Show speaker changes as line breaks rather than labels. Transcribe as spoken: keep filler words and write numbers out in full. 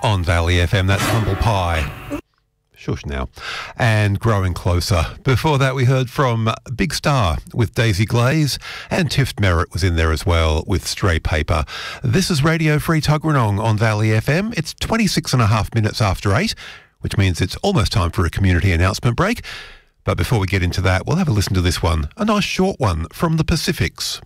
on Valley F M. That's Humble Pie. Shush now. And Growing Closer. Before that, we heard from Big Star with Daisy Glaze, and Tiff Merritt was in there as well with Stray Paper. This is Radio Free Tuggeranong on Valley F M. It's twenty-six and a half minutes after eight, which means it's almost time for a community announcement break. But before we get into that, we'll have a listen to this one, a nice short one from the Pacifics.